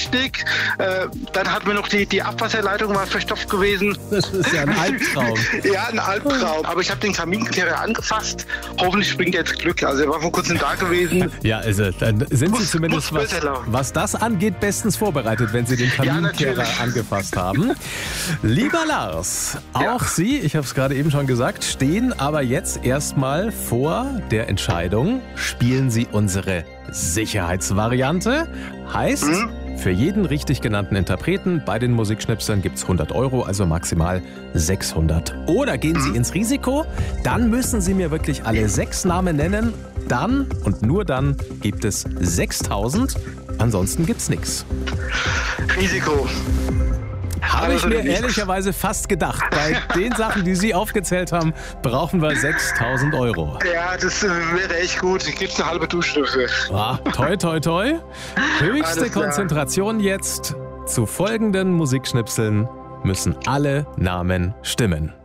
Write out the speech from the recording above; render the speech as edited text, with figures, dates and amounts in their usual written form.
richtig. Dann hatten wir noch die Abwasserleitung war verstopft gewesen. Das ist ja ein Albtraum. Ja, ein Albtraum. Aber ich habe den Kaminkehrer angefasst. Hoffentlich bringt er jetzt Glück. Also er war vor kurzem da gewesen. Ja, also dann sind Sie zumindest, was das angeht, bestens vorbereitet, wenn Sie den Kaminkehrer angefasst haben. Lieber Lars, auch Sie, ich habe es gerade eben schon gesagt, stehen aber jetzt erstmal vor der Entscheidung, spielen Sie unsere Sicherheitsvariante. Heißt, für jeden richtig genannten Interpreten bei den Musikschnipseln gibt es 100 €, also maximal 600. Oder gehen Sie ins Risiko, dann müssen Sie mir wirklich alle 6 Namen nennen. Dann und nur dann gibt es 6.000. Ansonsten gibt's nichts. Risiko. Habe ich mir ehrlicherweise fast gedacht. Bei den Sachen, die Sie aufgezählt haben, brauchen wir 6.000 €. Ja, das wäre echt gut. Gibt's eine halbe Dusche dafür. Ah, toi, toi, toi. Höchste Konzentration jetzt. Zu folgenden Musikschnipseln müssen alle Namen stimmen.